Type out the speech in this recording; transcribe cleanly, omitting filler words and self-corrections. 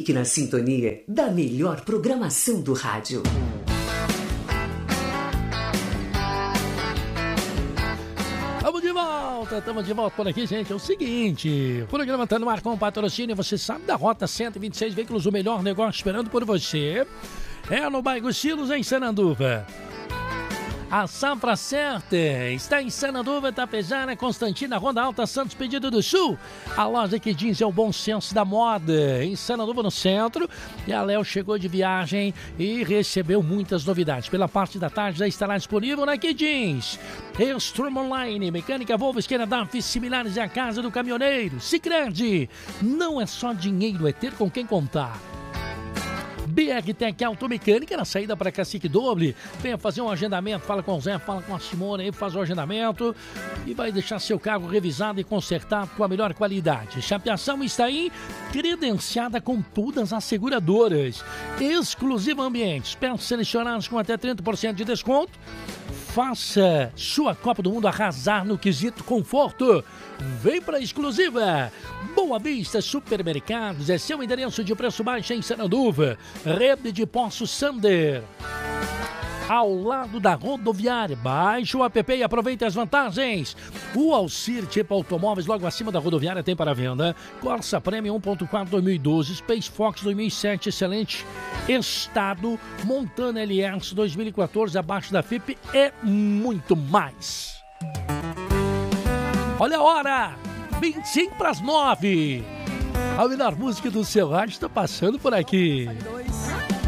Fique na sintonia da melhor programação do rádio. Estamos de volta por aqui, gente. É o seguinte, o programa está no ar com o patrocínio, você sabe, da Rota 126 Veículos, o melhor negócio esperando por você. É no bairro Silos, em Sananduva. A safra certa está em Sananduva, Tapejara, Constantina, Ronda Alta, Santos, Pedido do Sul. A loja que diz é o bom senso da moda, em Sananduva, no centro. E a Léo chegou de viagem e recebeu muitas novidades. Pela parte da tarde já estará disponível na Jeans. Strum Online, mecânica Volvo, esquerda DAF, similares à casa do caminhoneiro. Sicredi, não é só dinheiro, é ter com quem contar. BR Tech Automecânica, na saída para Cacique Doble. Venha fazer um agendamento, fala com o Zé, fala com a Simone aí, faz o agendamento e vai deixar seu carro revisado e consertado com a melhor qualidade. Chapeação está aí, credenciada com todas as seguradoras. Exclusivo Ambientes, peças selecionadas com até 30% de desconto. Faça sua Copa do Mundo arrasar no quesito conforto. Vem para a Exclusiva. Boa Vista Supermercados é seu endereço de preço baixo em Sananduva. Rede de Poço Sander, ao lado da rodoviária. Baixe o app e aproveite as vantagens. O Alcir Tipo Automóveis, logo acima da rodoviária, tem para venda Corsa Premium 1.4 2012, Space Fox 2007, excelente estado, Montana LS 2014, abaixo da FIP e muito mais. Olha a hora, 25 para as 9. A melhor música do seu rádio está passando por aqui.